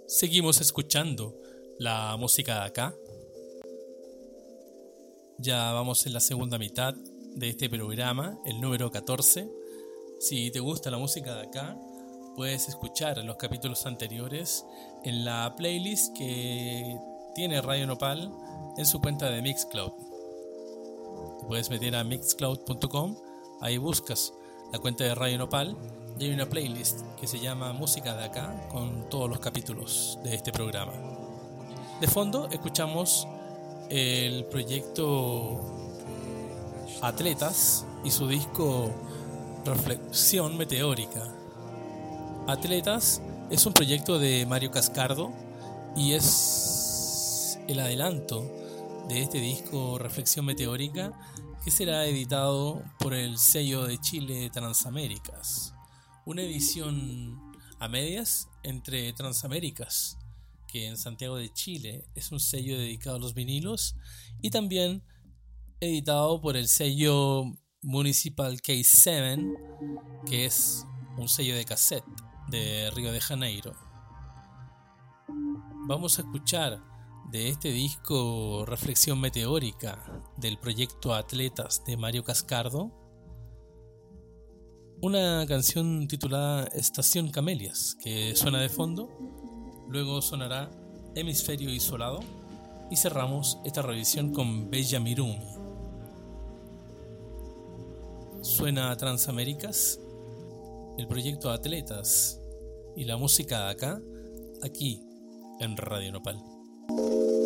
Seguimos escuchando la música de acá. Ya vamos en la segunda mitad de este programa, el número 14. Si te gusta la música de acá, puedes escuchar los capítulos anteriores en la playlist que tiene Radio Nopal en su cuenta de Mixcloud. Te puedes meter a mixcloud.com, ahí buscas la cuenta de Radio Nopal y hay una playlist que se llama Música de Acá con todos los capítulos de este programa. De fondo escuchamos el proyecto Atletas y su disco Reflexión Meteórica. Atletas es un proyecto de Mario Cascardo y es el adelanto de este disco Reflexión Meteórica, que será editado por el sello de Chile Transaméricas. Una edición a medias entre Transaméricas, que en Santiago de Chile es un sello dedicado a los vinilos, y editado por el sello Municipal K7, que es un sello de cassette de Río de Janeiro. Vamos a escuchar de este disco Reflexión Meteórica del proyecto Atletas de Mario Cascardo una canción titulada Estación Camelias, que suena de fondo. Luego sonará Hemisferio Isolado y cerramos esta revisión con Bella Mirumi. Suena Transaméricas, el proyecto Atletas y la música de acá, aquí en Radio Nopal.